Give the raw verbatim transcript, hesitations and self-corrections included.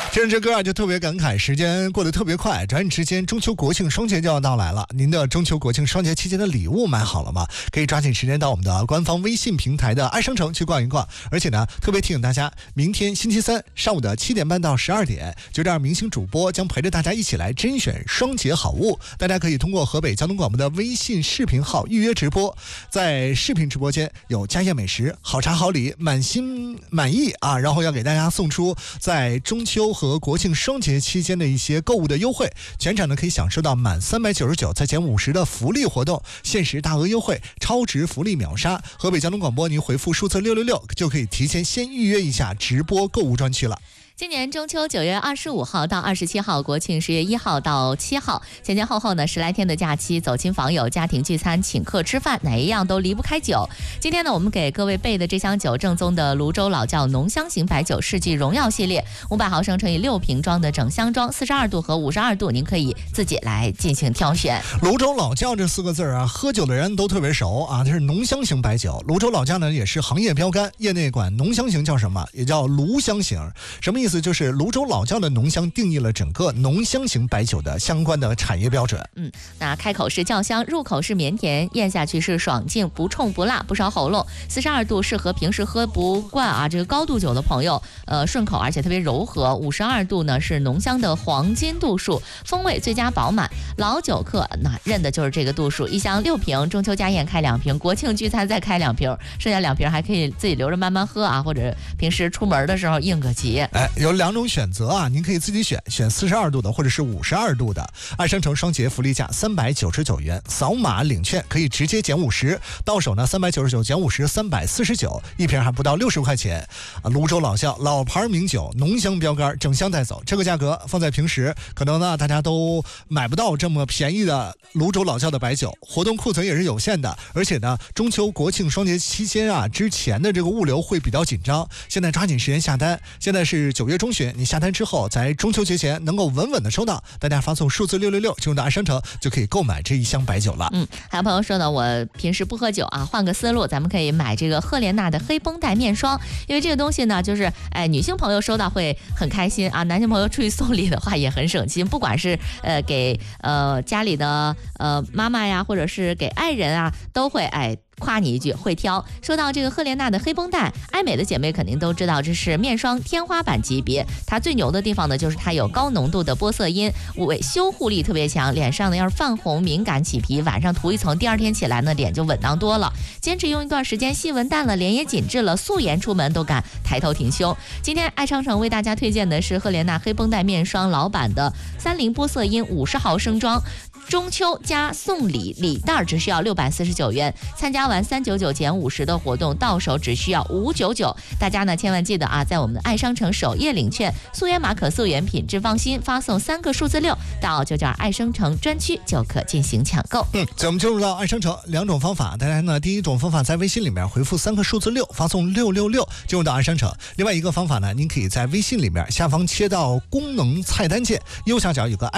听着这歌啊，就特别感慨，时间过得特别快，转眼之间中秋国庆双节就要到来了。您的中秋国庆双节期间的礼物买好了吗？可以抓紧时间到我们的官方微信平台的爱商城去逛一逛。而且呢，特别提醒大家，明天星期三上午的七点半到十二点，就这样明星主播将陪着大家一起来甄选双节好物。大家可以通过河北交通广播的微信视频号预约直播，在视频直播间有家宴美食、好茶好礼，满心满意啊！然后要给大家送出在中秋和国庆双节期间的一些购物的优惠，全场呢可以享受到满三百九十九再减五十的福利活动，限时大额优惠，超值福利秒杀。河北交通广播，您回复数字六六六就可以提前先预约一下直播购物专区了。 今年中秋九月二十五号到二十七号，国庆十月一号到七号，前前后后呢十来天的假期，走亲访友、家庭聚餐、请客吃饭，哪一样都离不开酒。今天呢，我们给各位备的这箱酒，正宗的泸州老窖浓香型白酒世纪荣耀系列，五百毫升乘以六瓶装的整箱装，四十二度和五十二度，您可以自己来进行挑选。 泸州老窖这四个字啊，喝酒的人都特别熟啊，它是浓香型白酒。泸州老窖呢也是行业标杆，业内管浓香型叫什么？也叫炉香型。什么意思？就是泸州老窖的浓香定义了整个浓香型白酒的相关的产业标准。 嗯，那开口是酱香，入口是绵甜，咽下去是爽净，不冲不辣，不烧喉咙。四十二度适合平时喝不惯啊这个高度酒的朋友，呃顺口而且特别柔和。五十二度呢是浓香的黄金度数，风味最佳饱满。老酒客那认的就是这个度数，一箱六瓶，中秋家宴开两瓶，国庆聚餐再开两瓶，剩下两瓶还可以自己留着慢慢喝啊，或者平时出门的时候应个急。 哎，有两种选择啊，您可以自己选，选四十二度的或者是五十二度的。爱商城双节福利价三百九十九元，扫码领券可以直接减五十，到手呢三百九十九减五十，三百四十九，一瓶还不到六十块钱。啊，泸州老窖老牌名酒，浓香标杆，整箱带走。这个价格放在平时，可能呢大家都买不到这么便宜的泸州老窖的白酒，活动库存也是有限的，而且呢中秋国庆双节期间啊之前的这个物流会比较紧张，现在抓紧时间下单。现在是九月中旬，你下单之后在中秋节前能够稳稳的收到，大家发送数字六六六进入到爱商城就可以购买这一箱白酒了。 嗯，还有朋友说呢，我平时不喝酒啊，换个思路，咱们可以买这个赫莲娜的黑绷带面霜，因为这个东西呢，就是哎女性朋友收到会很开心啊，男性朋友出去送礼的话也很省心，不管是呃给呃家里的呃妈妈呀，或者是给爱人啊，都会哎夸你一句会挑。说到这个赫莲娜的黑绷带，爱美的姐妹肯定都知道这是面霜天花板级别。它最牛的地方呢，就是它有高浓度的玻色因，为修护力特别强。脸上呢要是泛红、敏感、起皮，晚上涂一层，第二天起来呢脸就稳当多了。坚持用一段时间，细纹淡了，脸也紧致了，素颜出门都敢抬头挺胸。今天爱商城为大家推荐的是赫莲娜黑绷带面霜老版的三菱玻色因五十毫升装。中秋加送礼礼袋只需要六百四十九元，参加完三九九减五十的活动，到手只需要五九九。大家呢千万记得啊，在我们的爱商城首页领券，溯源码可溯源，品质放心，发送三个数字六到就叫爱商城专区就可进行抢购。 嗯，在我们进入到爱商城两种方法，大家呢第一种方法在微信里面回复三个数字六，发送六六六进入到爱商城。另外一个方法呢，您可以在微信里面下方切到功能菜单键，右下角有个